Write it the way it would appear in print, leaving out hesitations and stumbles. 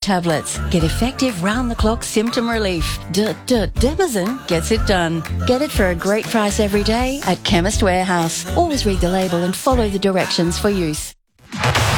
tablets. Get effective round-the-clock symptom relief. Debazin gets it done. Get it for a great price every day at Chemist Warehouse. Always read the label and follow the directions for use.